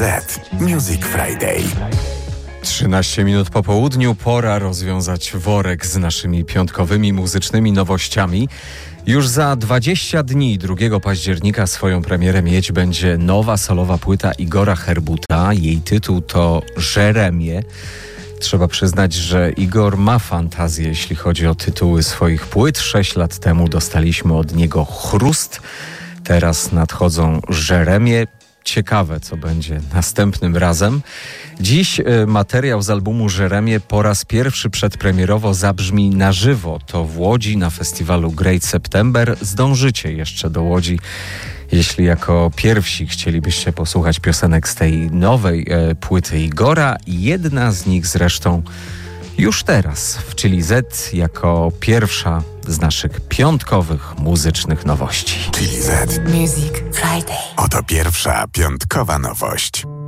Z Music Friday. 13 minut po południu, pora rozwiązać worek z naszymi piątkowymi muzycznymi nowościami. Już za 20 dni, 2 października, swoją premierę mieć będzie nowa solowa płyta Igora Herbuta. Jej tytuł to Jeremie. Trzeba przyznać, że Igor ma fantazję, jeśli chodzi o tytuły swoich płyt. 6 lat temu dostaliśmy od niego Chrust. Teraz nadchodzą Jeremie. Ciekawe, co będzie następnym razem. Dziś materiał z albumu Jeremie po raz pierwszy przedpremierowo zabrzmi na żywo. To w Łodzi na festiwalu Great September. Zdążycie jeszcze do Łodzi, jeśli jako pierwsi chcielibyście posłuchać piosenek z tej nowej płyty Igora. Jedna z nich zresztą już teraz w Chili Z jako pierwsza z naszych piątkowych muzycznych nowości. Chili Z Music Friday. Oto pierwsza piątkowa nowość.